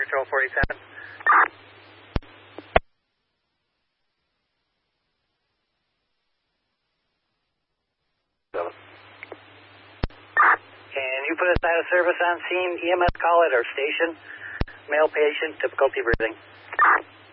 Control 47. Can you put us out of service on scene? EMS call at our station. Male patient, difficulty breathing.